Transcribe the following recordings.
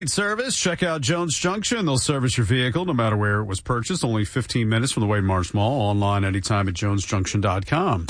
Service. Check out Jones Junction. They'll service your vehicle no matter where it was purchased. Only 15 minutes from the Wade Marsh Mall. Online anytime at jonesjunction.com.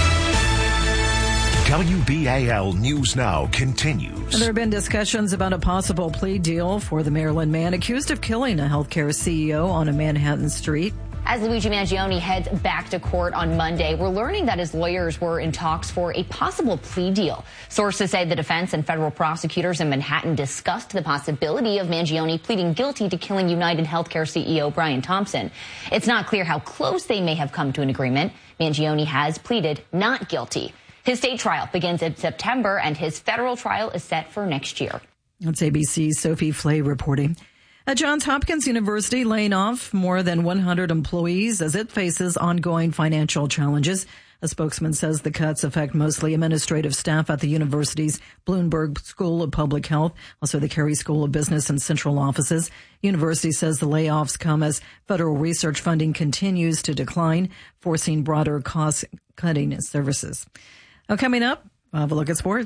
WBAL News Now continues. There have been discussions about a possible plea deal for the Maryland man accused of killing a healthcare CEO on a Manhattan street. As Luigi Mangione heads back to court on Monday, we're learning that his lawyers were in talks for a possible plea deal. Sources say the defense and federal prosecutors in Manhattan discussed the possibility of Mangione pleading guilty to killing United Healthcare CEO Brian Thompson. It's not clear how close they may have come to an agreement. Mangione has pleaded not guilty. His state trial begins in September, and his federal trial is set for next year. That's ABC's Sophie Flay reporting. At Johns Hopkins University, laying off more than 100 employees as it faces ongoing financial challenges. A spokesman says the cuts affect mostly administrative staff at the university's Bloomberg School of Public Health, also the Carey School of Business and central offices. University says the layoffs come as federal research funding continues to decline, forcing broader cost-cutting services. Now, coming up, we'll have a look at sports.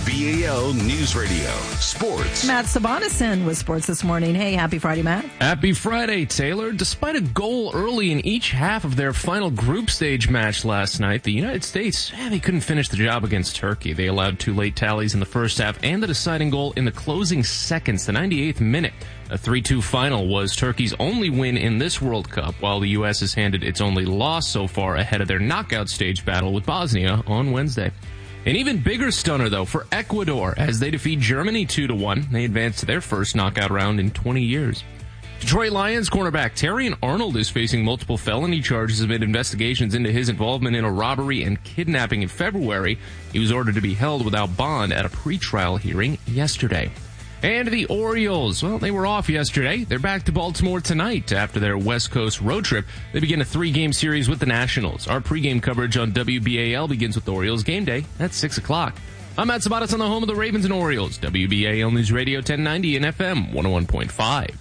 WBAL News Radio. Sports. Matt Sabonis in with sports this morning. Hey, happy Friday, Matt. Happy Friday, Taylor. Despite a goal early in each half of their final group stage match last night, the United States, they couldn't finish the job against Turkey. They allowed two late tallies in the first half and the deciding goal in the closing seconds, the 98th minute. A 3-2 final was Turkey's only win in this World Cup, while the U.S. has handed its only loss so far ahead of their knockout stage battle with Bosnia on Wednesday. An even bigger stunner, though, for Ecuador as they defeat Germany 2-1. They advance to their first knockout round in 20 years. Detroit Lions cornerback Terrion Arnold is facing multiple felony charges amid investigations into his involvement in a robbery and kidnapping in February. He was ordered to be held without bond at a pretrial hearing yesterday. And the Orioles, well, they were off yesterday. They're back to Baltimore tonight after their West Coast road trip. They begin a 3-game series with the Nationals. Our pregame coverage on WBAL begins with the Orioles game day at 6 o'clock. I'm Matt Sabadas on the home of the Ravens and Orioles, WBAL News Radio 1090 and FM 101.5.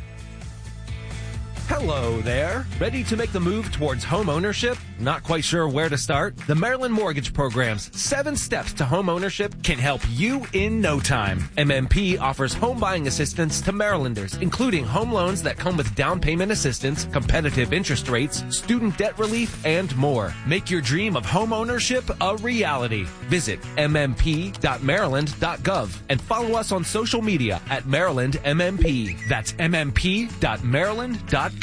Hello there. Ready to make the move towards home ownership? Not quite sure where to start? The Maryland Mortgage Program's 7 steps to home ownership can help you in no time. MMP offers home buying assistance to Marylanders, including home loans that come with down payment assistance, competitive interest rates, student debt relief, and more. Make your dream of home ownership a reality. Visit mmp.maryland.gov and follow us on social media at Maryland MMP. That's mmp.maryland.gov.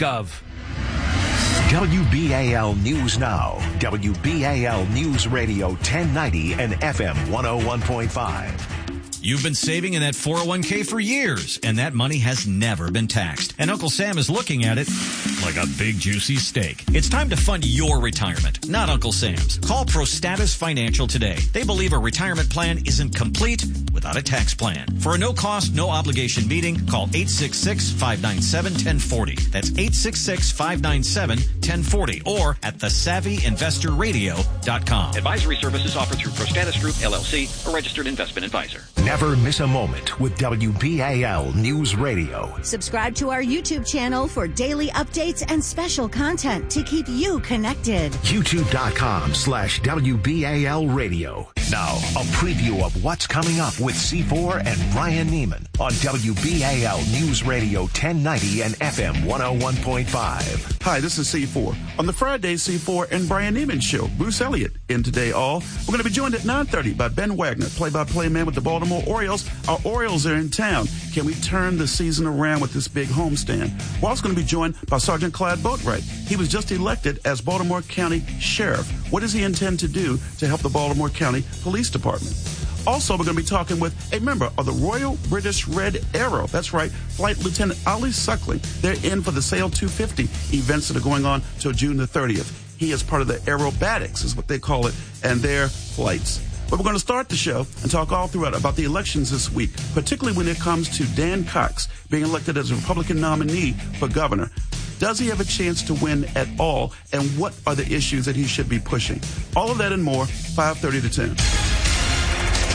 WBAL News Now. WBAL News Radio 1090 and FM 101.5. You've been saving in that 401k for years, and that money has never been taxed. And Uncle Sam is looking at it like a big, juicy steak. It's time to fund your retirement, not Uncle Sam's. Call ProStatus Financial today. They believe a retirement plan isn't complete without a tax plan. For a no-cost, no-obligation meeting, call 866-597-1040. That's 866-597-1040 or at thesavvyinvestorradio.com. Advisory services offered through ProStatus Group, LLC, a registered investment advisor. Never miss a moment with WBAL News Radio. Subscribe to our YouTube channel for daily updates and special content to keep you connected. YouTube.com/WBAL Radio. Now, a preview of what's coming up with C4 and Brian Neiman on WBAL News Radio 1090 and FM 101.5. Hi, this is C4. On the Friday C4 and Brian Neiman Show, Bruce Elliott in Today All. We're going to be joined at 9:30 by Ben Wagner, play-by-play man with the Baltimore Orioles. Our Orioles are in town. Can we turn the season around with this big homestand? We're also going to be joined by Sergeant Clyde Boatwright. He was just elected as Baltimore County Sheriff. What does he intend to do to help the Baltimore County Police Department? Also, we're going to be talking with a member of the Royal British Red Arrow. That's right, Flight Lieutenant Ali Suckling. They're in for the Sail 250 events that are going on till June the 30th. He is part of the aerobatics, is what they call it, and their flights. But we're going to start the show and talk all throughout about the elections this week, particularly when it comes to Dan Cox being elected as a Republican nominee for governor. Does he have a chance to win at all, and what are the issues that he should be pushing? All of that and more, 5:30 to 10.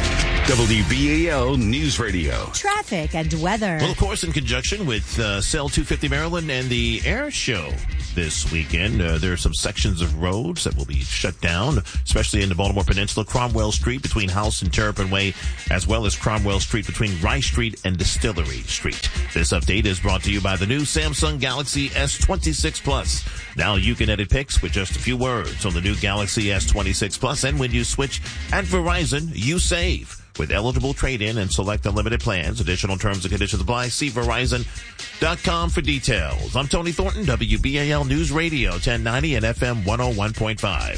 WBAL News Radio. Traffic and weather. Well, of course, in conjunction with Sail 250 Maryland and the air show this weekend, there are some sections of roads that will be shut down, especially in the Baltimore Peninsula. Cromwell Street between House and Terrapin Way, as well as Cromwell Street between Rice Street and Distillery Street. This update is brought to you by the new Samsung Galaxy S26 Plus. Now you can edit pics with just a few words on the new Galaxy S26 Plus, and when you switch at Verizon, you save. With eligible trade-in and select unlimited plans. Additional terms and conditions apply. See Verizon.com for details. I'm Tony Thornton, WBAL News Radio 1090 and FM 101.5.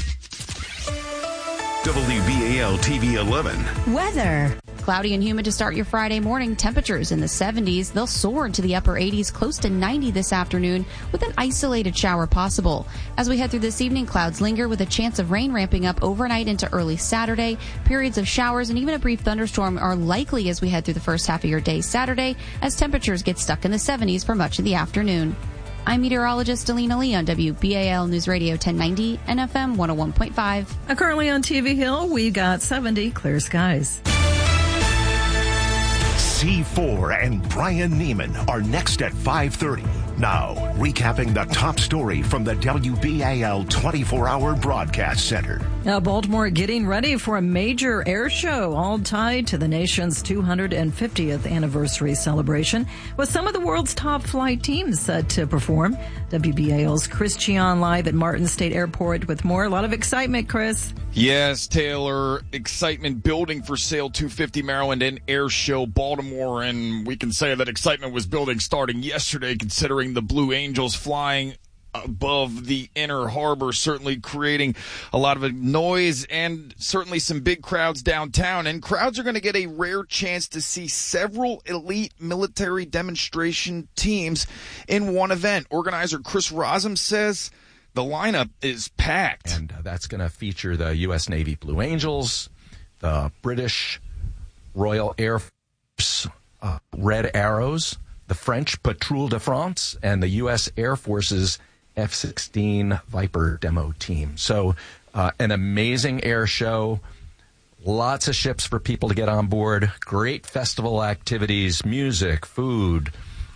WBAL TV 11. Weather. Cloudy and humid to start your Friday morning. Temperatures in the 70s. They'll soar into the upper 80s, close to 90 this afternoon, with an isolated shower possible. As we head through this evening, clouds linger with a chance of rain ramping up overnight into early Saturday. Periods of showers and even a brief thunderstorm are likely as we head through the first half of your day Saturday, as temperatures get stuck in the 70s for much of the afternoon. I'm meteorologist Alina Lee on WBAL News Radio 1090 and FM 101.5. Currently on TV Hill, we got 70 clear skies. C4 and Brian Neiman are next at 5:30. Now, recapping the top story from the WBAL 24-hour broadcast center. Now, Baltimore getting ready for a major air show, all tied to the nation's 250th anniversary celebration, with some of the world's top flight teams set to perform. WBAL's Chris Chion live at Martin State Airport with more. A lot of excitement, Chris. Yes, Taylor, excitement building for Sail 250 Maryland and Air Show Baltimore, and we can say that excitement was building starting yesterday, considering the Blue Angels flying above the inner harbor, certainly creating a lot of noise and certainly some big crowds downtown. And crowds are going to get a rare chance to see several elite military demonstration teams in one event. Organizer Chris Rosum says the lineup is packed. And that's going to feature the U.S. Navy Blue Angels, the British Royal Air Force Red Arrows, the French Patrouille de France, and the U.S. Air Force's F-16 Viper demo team. So an amazing air show, lots of ships for people to get on board, great festival activities, music, food,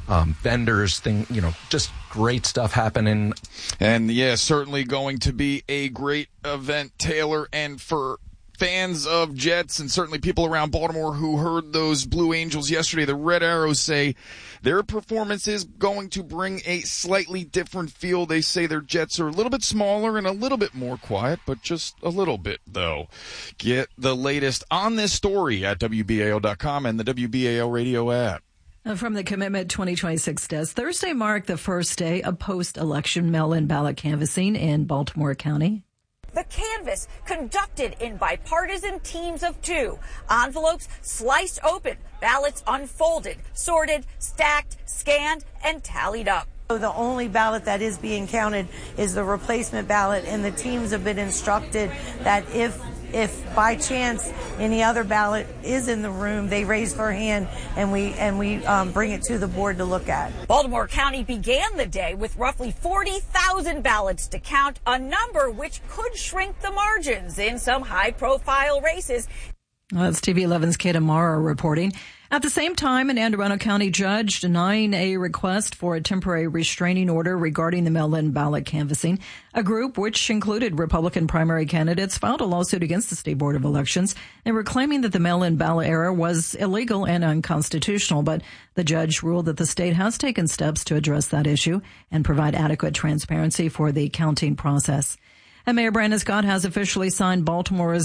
vendors, just great stuff happening. And yeah, certainly going to be a great event, Taylor, and for fans of jets and certainly people around Baltimore who heard those Blue Angels yesterday, the Red Arrows say their performance is going to bring a slightly different feel. They say their jets are a little bit smaller and a little bit more quiet, but just a little bit, though. Get the latest on this story at WBAL.com and the WBAL radio app. From the Commitment 2026 desk, Thursday marked the first day of post-election mail-in ballot canvassing in Baltimore County. The canvass conducted in bipartisan teams of two. Envelopes sliced open, ballots unfolded, sorted, stacked, scanned, and tallied up. The only ballot that is being counted is the replacement ballot, and the teams have been instructed that if by chance any other ballot is in the room, they raise their hand and we bring it to the board to look at. Baltimore County began the day with roughly 40,000 ballots to count, a number which could shrink the margins in some high-profile races. That's TV 11's Kate Amara reporting. At the same time, an Anne Arundel County judge denying a request for a temporary restraining order regarding the mail-in ballot canvassing. A group, which included Republican primary candidates, filed a lawsuit against the State Board of Elections and were claiming that the mail-in ballot error was illegal and unconstitutional. But the judge ruled that the state has taken steps to address that issue and provide adequate transparency for the counting process. And Mayor Brandon Scott has officially signed Baltimore's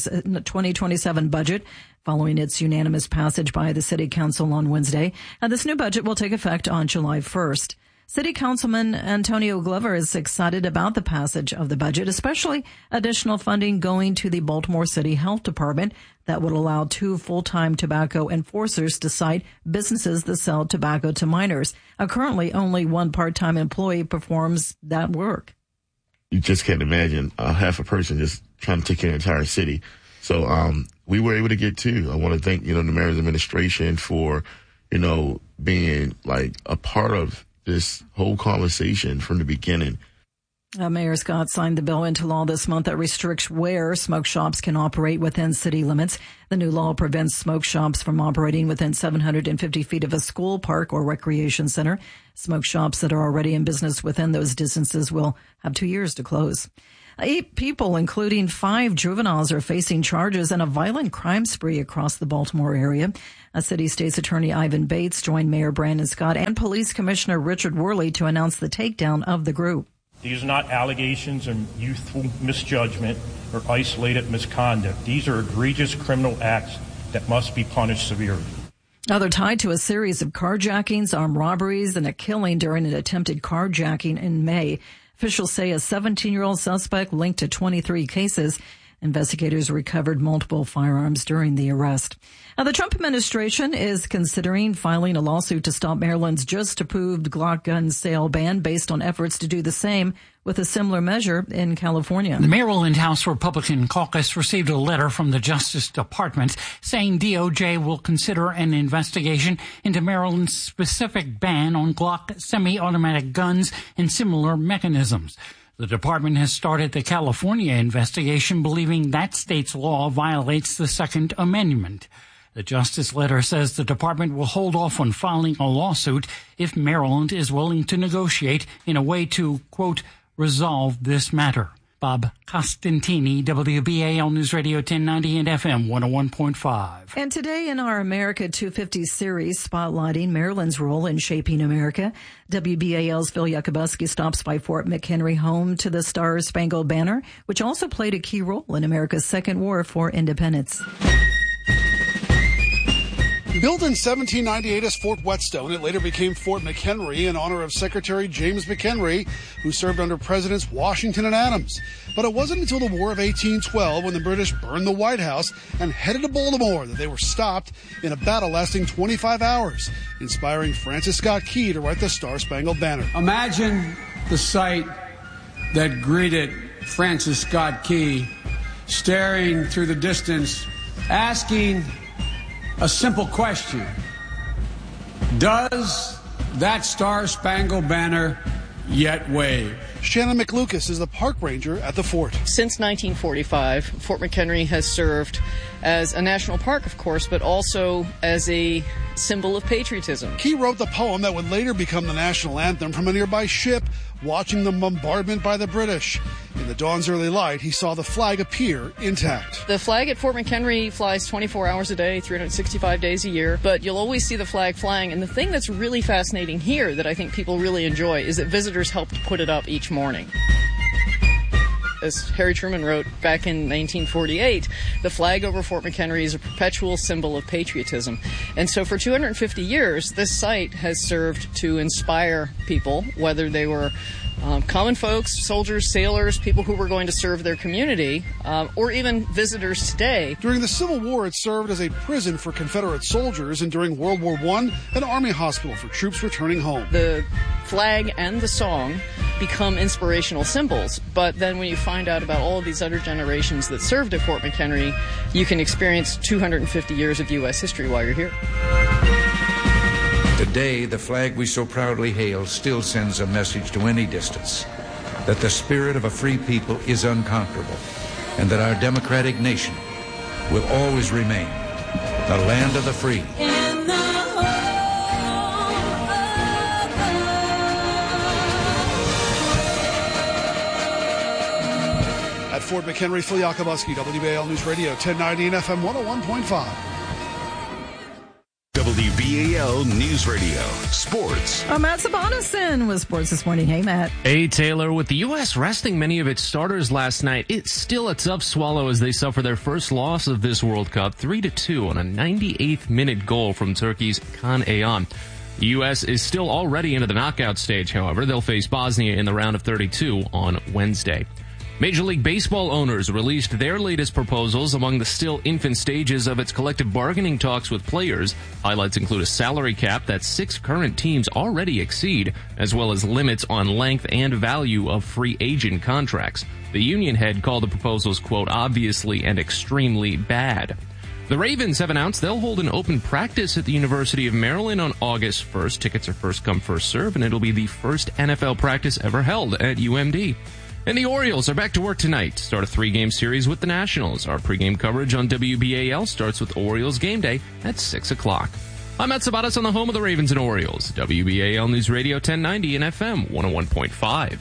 2027 budget following its unanimous passage by the City Council on Wednesday. And this new budget will take effect on July 1st. City Councilman Antonio Glover is excited about the passage of the budget, especially additional funding going to the Baltimore City Health Department that would allow 2 full-time tobacco enforcers to cite businesses that sell tobacco to minors. Currently, only 1 part-time employee performs that work. You just can't imagine half a person just trying to take care of the entire city. So we were able to get 2. I want to thank, the mayor's administration for, being like a part of this whole conversation from the beginning. Mayor Scott signed the bill into law this month that restricts where smoke shops can operate within city limits. The new law prevents smoke shops from operating within 750 feet of a school, park, or recreation center. Smoke shops that are already in business within those distances will have 2 years to close. 8 people, including 5 juveniles, are facing charges in a violent crime spree across the Baltimore area. A city state's attorney Ivan Bates joined Mayor Brandon Scott and Police Commissioner Richard Worley to announce the takedown of the group. These are not allegations of youthful misjudgment or isolated misconduct. These are egregious criminal acts that must be punished severely. Now, they're tied to a series of carjackings, armed robberies, and a killing during an attempted carjacking in May. Officials say a 17-year-old suspect linked to 23 cases. Investigators recovered multiple firearms during the arrest. Now, the Trump administration is considering filing a lawsuit to stop Maryland's just-approved Glock gun sale ban based on efforts to do the same with a similar measure in California. The Maryland House Republican caucus received a letter from the Justice Department saying DOJ will consider an investigation into Maryland's specific ban on Glock semi-automatic guns and similar mechanisms. The department has started the California investigation, believing that state's law violates the Second Amendment. The justice letter says the department will hold off on filing a lawsuit if Maryland is willing to negotiate in a way to, quote, resolve this matter. Bob Costantini, WBAL News Radio 1090 and FM 101.5. And today in our America 250 series, spotlighting Maryland's role in shaping America, WBAL's Phil Yakubowski stops by Fort McHenry, home to the Star-Spangled Banner, which also played a key role in America's second war for independence. Built in 1798 as Fort Whetstone, it later became Fort McHenry in honor of Secretary James McHenry, who served under Presidents Washington and Adams. But it wasn't until the War of 1812, when the British burned the White House and headed to Baltimore, that they were stopped in a battle lasting 25 hours, inspiring Francis Scott Key to write the Star-Spangled Banner. Imagine the sight that greeted Francis Scott Key, staring through the distance, asking a simple question: does that Star-Spangled Banner yet wave? Shannon McLucas is the park ranger at the fort. Since 1945, Fort McHenry has served as a national park, of course, but also as a symbol of patriotism. Key wrote the poem that would later become the national anthem from a nearby ship watching the bombardment by the British. In the dawn's early light, he saw the flag appear intact. The flag at Fort McHenry flies 24 hours a day, 365 days a year, but you'll always see the flag flying. And the thing that's really fascinating here that I think people really enjoy is that visitors help to put it up each morning. As Harry Truman wrote back in 1948, the flag over Fort McHenry is a perpetual symbol of patriotism. And so for 250 years, this site has served to inspire people, whether they were common folks, soldiers, sailors, people who were going to serve their community, or even visitors today. During the Civil War, it served as a prison for Confederate soldiers, and during World War I, an army hospital for troops returning home. The flag and the song become inspirational symbols, but then when you find out about all of these other generations that served at Fort McHenry, you can experience 250 years of U.S. history while you're here. Today, the flag we so proudly hail still sends a message to any distance that the spirit of a free people is unconquerable, and that our democratic nation will always remain the land of the free. At Fort McHenry, Phil Yakubowski, WBAL News Radio 1090 and FM 101.5. WBAL News Radio Sports. Matt Sabonis in with sports this morning. Hey, Matt. Hey, Taylor. With the U.S. resting many of its starters last night, it's still a tough swallow as they suffer their first loss of this World Cup, 3-2 on a 98th-minute goal from Turkey's Kaan Ayhan. The U.S. is still already into the knockout stage, however. They'll face Bosnia in the round of 32 on Wednesday. Major League Baseball owners released their latest proposals among the still infant stages of its collective bargaining talks with players. Highlights include a salary cap that 6 current teams already exceed, as well as limits on length and value of free agent contracts. The union head called the proposals, quote, obviously and extremely bad. The Ravens have announced they'll hold an open practice at the University of Maryland on August 1st. Tickets are first come, first serve, and it'll be the first NFL practice ever held at UMD. And the Orioles are back to work tonight to start a 3-game series with the Nationals. Our pregame coverage on WBAL starts with Orioles game day at 6 o'clock. I'm Matt Sabatas on the home of the Ravens and Orioles, WBAL News Radio 1090 and FM 101.5.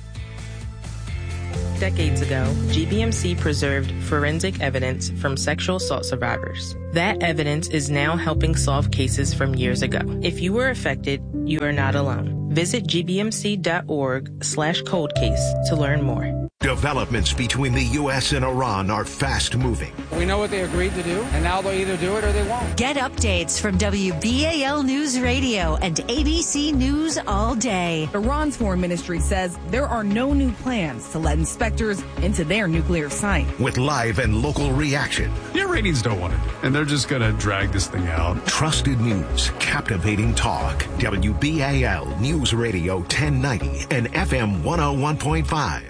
Decades ago, GBMC preserved forensic evidence from sexual assault survivors. That evidence is now helping solve cases from years ago. If you were affected, you are not alone. Visit gbmc.org/coldcase to learn more. Developments between the U.S. and Iran are fast moving. We know what they agreed to do, and now they'll either do it or they won't. Get updates from WBAL News Radio and ABC News all day. Iran's foreign ministry says there are no new plans to let inspectors into their nuclear site. With live and local reaction. The Iranians don't want it, and they're just going to drag this thing out. Trusted news, captivating talk. WBAL News Radio 1090 and FM 101.5.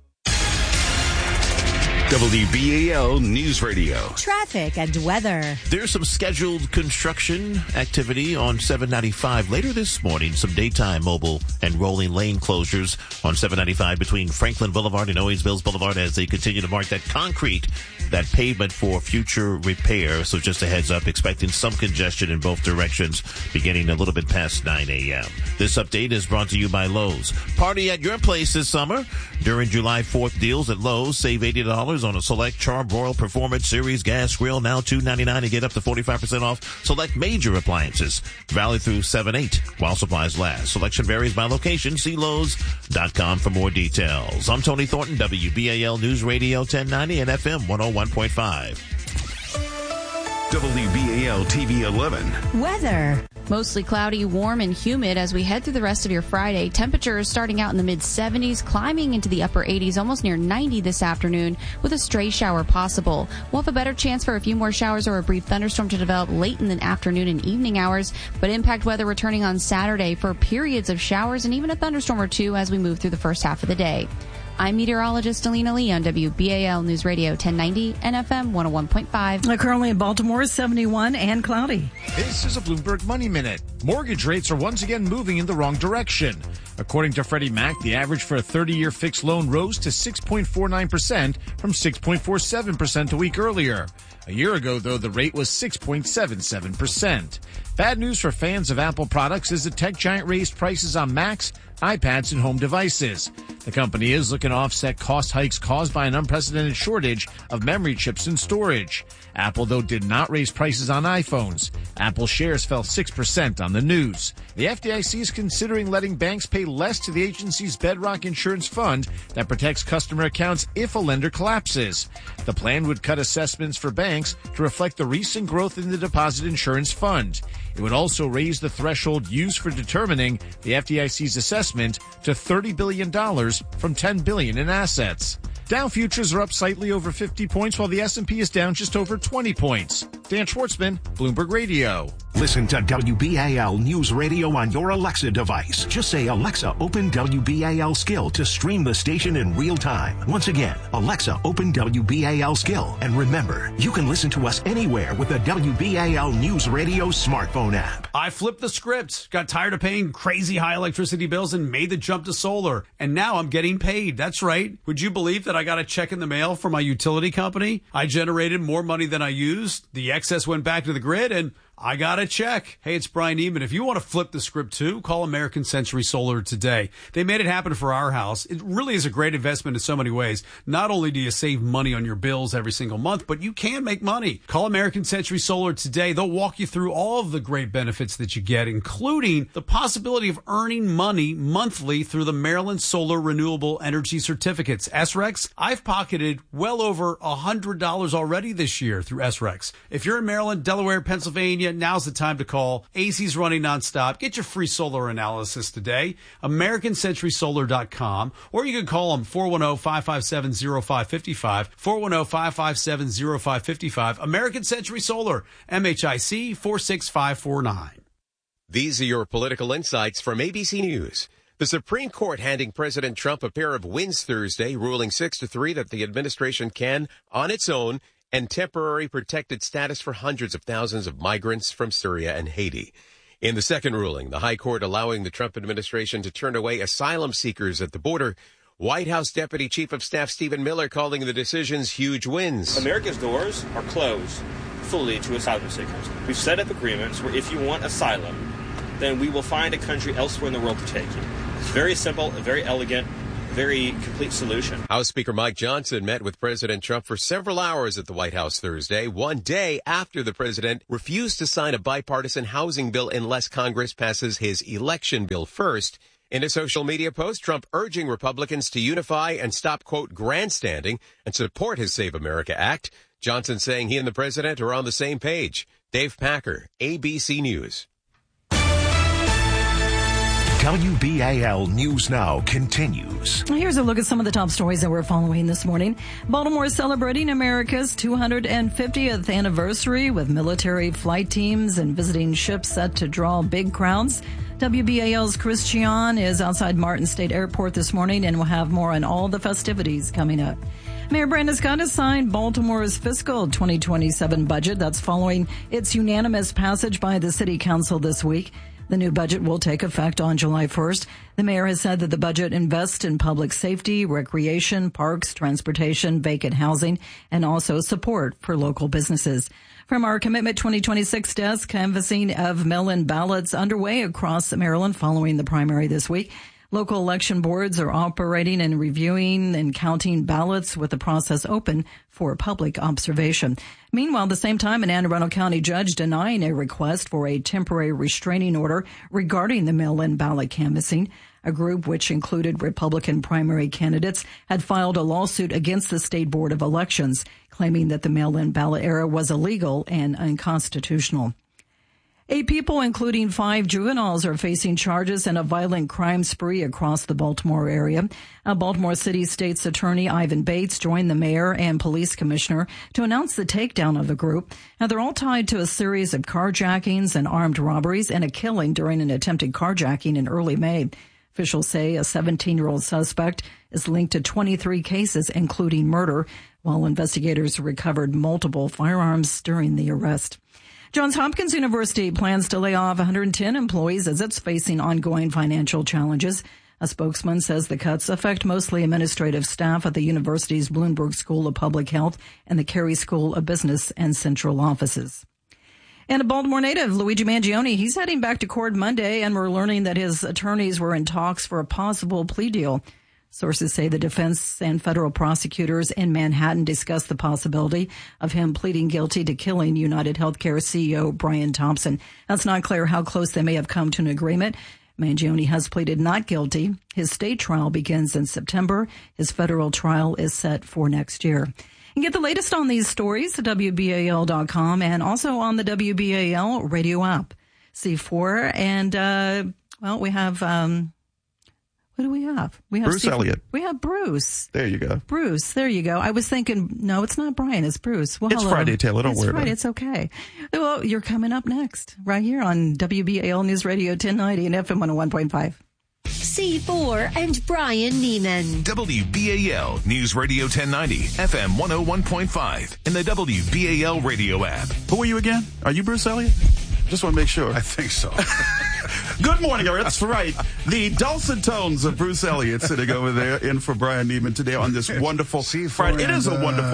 WBAL News Radio. Traffic and weather. There's some scheduled construction activity on 795 later this morning. Some daytime mobile and rolling lane closures on 795 between Franklin Boulevard and Owings Mills Boulevard as they continue to mark that concrete, that pavement for future repair. So just a heads up, expecting some congestion in both directions beginning a little bit past 9 a.m. This update is brought to you by Lowe's. Party at your place this summer. During July 4th deals at Lowe's, save $80 on a select Char-Broil Performance Series gas grill, now $2.99, and get up to 45% off select major appliances. Valid through 7/8 while supplies last. Selection varies by location. See Lowe's.com for more details. I'm Tony Thornton, WBAL News Radio 1090 and FM 101.5. WBAL TV 11. Weather. Mostly cloudy, warm, and humid as we head through the rest of your Friday. Temperatures starting out in the mid-70s, climbing into the upper 80s, almost near 90 this afternoon, with a stray shower possible. We'll have a better chance for a few more showers or a brief thunderstorm to develop late in the afternoon and evening hours, but impact weather returning on Saturday for periods of showers and even a thunderstorm or two as we move through the first half of the day. I'm meteorologist Alina Lee on WBAL News Radio 1090 and FM 101.5. Currently in Baltimore, 71 and cloudy. This is a Bloomberg Money Minute. Mortgage rates are once again moving in the wrong direction. According to Freddie Mac, the average for a 30-year fixed loan rose to 6.49% from 6.47% a week earlier. A year ago, though, the rate was 6.77%. Bad news for fans of Apple products is the tech giant raised prices on Macs, iPads, and home devices. The company is looking to offset cost hikes caused by an unprecedented shortage of memory chips and storage. Apple, though, did not raise prices on iPhones. Apple shares fell 6% on the news. The FDIC is considering letting banks pay less to the agency's Bedrock Insurance Fund that protects customer accounts if a lender collapses. The plan would cut assessments for banks to reflect the recent growth in the Deposit Insurance Fund. It would also raise the threshold used for determining the FDIC's assessment to $30 billion from $10 billion in assets. Dow futures are up slightly over 50 points, while the S&P is down just over 20 points. Dan Schwartzman, Bloomberg Radio. Listen to WBAL News Radio on your Alexa device. Just say, Alexa, open WBAL Skill to stream the station in real time. Once again, Alexa, open WBAL Skill. And remember, you can listen to us anywhere with the WBAL News Radio smartphone app. I flipped the script, got tired of paying crazy high electricity bills and made the jump to solar. And now I'm getting paid. That's right. Would you believe that I got a check in the mail from my utility company? I generated more money than I used. The excess went back to the grid and I got a check. Hey, it's Brian Neiman. If you want to flip the script too, call American Century Solar today. They made it happen for our house. It really is a great investment in so many ways. Not only do you save money on your bills every single month, but you can make money. Call American Century Solar today. They'll walk you through all of the great benefits that you get, including the possibility of earning money monthly through the Maryland Solar Renewable Energy Certificates. SRECs, I've pocketed well over $100 already this year through SRECs. If you're in Maryland, Delaware, Pennsylvania, now's the time to call. AC's running nonstop. Get your free solar analysis today. AmericanCenturySolar.com. Or you can call them 410-557-0555. 410-557-0555. American Century Solar. MHIC 46549. These are your political insights from ABC News. The Supreme Court handing President Trump a pair of wins Thursday, ruling 6-3 that the administration can, on its own, and temporary protected status for hundreds of thousands of migrants from Syria and Haiti. In the second ruling, the High Court allowing the Trump administration to turn away asylum seekers at the border White House Deputy Chief of Staff Stephen Miller calling the decisions huge wins. America's doors are closed fully to asylum seekers. We've set up agreements where if you want asylum, then we will find a country elsewhere in the world to take you. It's very simple, very elegant, very complete solution. House Speaker Mike Johnson met with President Trump for several hours at the White House Thursday, one day after the president refused to sign a bipartisan housing bill unless Congress passes his election bill first. In a social media post, Trump urging Republicans to unify and stop, quote, grandstanding and support his Save America Act. Johnson saying he and the president are on the same page. Dave Packer, ABC News. WBAL News Now continues. Here's a look at some of the top stories that we're following this morning. Baltimore is celebrating America's 250th anniversary with military flight teams and visiting ships set to draw big crowds. WBAL's Chris Chion is outside Martin State Airport this morning and will have more on all the festivities coming up. Mayor Brandon Scott has signed Baltimore's fiscal 2027 budget. That's following its unanimous passage by the city council this week. The new budget will take effect on July 1st. The mayor has said that the budget invests in public safety, recreation, parks, transportation, vacant housing, and also support for local businesses. From our Commitment 2026 desk, canvassing of mail-in ballots underway across Maryland following the primary this week. Local election boards are operating and reviewing and counting ballots with the process open for public observation. Meanwhile, at the same time, an Anne Arundel County judge denying a request for a temporary restraining order regarding the mail-in ballot canvassing. A group which included Republican primary candidates had filed a lawsuit against the State Board of Elections, claiming that the mail-in ballot era was illegal and unconstitutional. 8 people, including 5 juveniles, are facing charges in a violent crime spree across the Baltimore area. Baltimore City State's Attorney Ivan Bates joined the mayor and police commissioner to announce the takedown of the group. Now, they're all tied to a series of carjackings and armed robberies and a killing during an attempted carjacking in early May. Officials say a 17-year-old suspect is linked to 23 cases, including murder, while investigators recovered multiple firearms during the arrest. Johns Hopkins University plans to lay off 110 employees as it's facing ongoing financial challenges. A spokesman says the cuts affect mostly administrative staff at the university's Bloomberg School of Public Health and the Carey School of Business and central offices. And a Baltimore native, Luigi Mangione, he's heading back to court Monday, and we're learning that his attorneys were in talks for a possible plea deal. Sources say the defense and federal prosecutors in Manhattan discussed the possibility of him pleading guilty to killing United Healthcare CEO Brian Thompson. That's not clear how close they may have come to an agreement. Mangione has pleaded not guilty. His state trial begins in September. His federal trial is set for next year. And get the latest on these stories at WBAL.com and also on the WBAL radio app. C4 and, we have... Who do we have? We have Bruce Elliott. We have Bruce. There you go. Bruce, there you go. I was thinking, no, it's not Brian, it's Bruce. Well, it's hello. Friday, Taylor. Don't worry about it. It's okay. Well, you're coming up next, right here on WBAL News Radio 1090 and FM 101.5. C4 and Brian Neiman. WBAL News Radio 1090, FM 101.5, and the WBAL radio app. Who are you again? Are you Bruce Elliott? Just want to make sure. I think so. Good morning, everyone. That's right. The dulcet tones of Bruce Elliott sitting over there in for Brian Neiman today on this wonderful Friday. It is a wonderful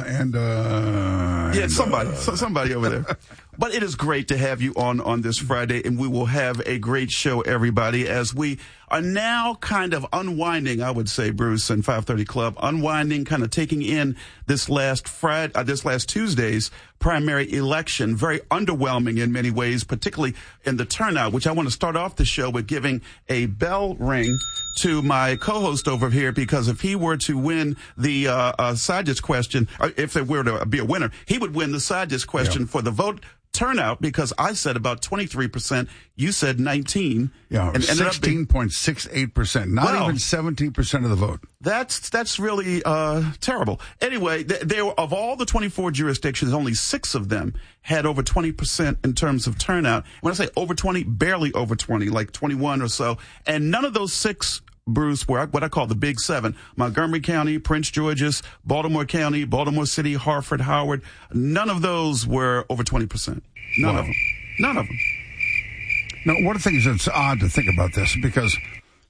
Friday. Somebody over there. But it is great to have you on this Friday, and we will have a great show, everybody, as we are now kind of unwinding, I would say, Bruce and 530 Club, unwinding, kind of taking in this last Tuesday's primary election. Very underwhelming in many ways, particularly in the turnout, which I want to start off the show with giving a bell ring to my co-host over here, because if he were to win the side dish question, or if there were to be a winner, he would win the side dish question for the vote turnout, because I said about 23%. You said 19. Yeah, and 16.68%. Not even 17% of the vote. That's really terrible. Anyway, there were, of all the 24 jurisdictions, only 6 of them had over 20% in terms of turnout. When I say over 20, barely over 20, like 21 or so. And none of those 6, Bruce, were what I call the Big 7, Montgomery County, Prince George's, Baltimore County, Baltimore City, Hartford, Howard, none of those were over 20%. None of them. Now, one of the things that's odd to think about this, because